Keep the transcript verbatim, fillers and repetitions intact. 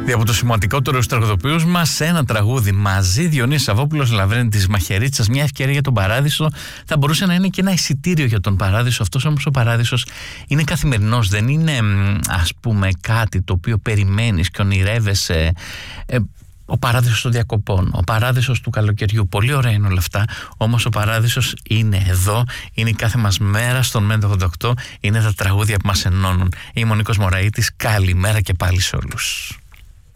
Από τους σημαντικότερους τραγουδοποιούς μας, ένα τραγούδι μαζί, Διονύσης Σαββόπουλος, Λαβρέντης Μαχαιρίτσας, μια ευκαιρία για τον Παράδεισο. Θα μπορούσε να είναι και ένα εισιτήριο για τον Παράδεισο. Αυτός όμως ο Παράδεισος είναι καθημερινός, δεν είναι ας πούμε κάτι το οποίο περιμένεις και ονειρεύεσαι. ε, Ο Παράδεισος των διακοπών, ο Παράδεισος του καλοκαιριού, πολύ ωραία είναι όλα αυτά, όμως ο Παράδεισος είναι εδώ, είναι η κάθε μας μέρα στον Μέντο ογδόντα οκτώ, είναι τα τραγούδια που μας ενώνουν. Είμαι ο Νίκος Μωραΐτης, καλημέρα και πάλι σε όλους.